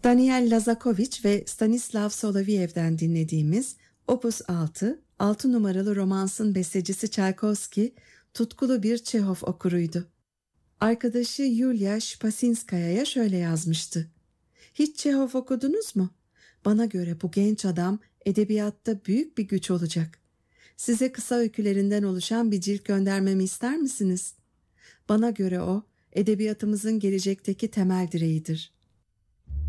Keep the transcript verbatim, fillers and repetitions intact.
Daniel Lazakovich ve Stanislav Solovyev'den dinlediğimiz Opus altı, altı numaralı romansın bestecisi Çaykovski, tutkulu bir Çehov okuruydu. Arkadaşı Yulia Şpasinskaya'ya şöyle yazmıştı. Hiç Çehov okudunuz mu? Bana göre bu genç adam edebiyatta büyük bir güç olacak. Size kısa öykülerinden oluşan bir cilt göndermemi ister misiniz? Bana göre o, edebiyatımızın gelecekteki temel direğidir.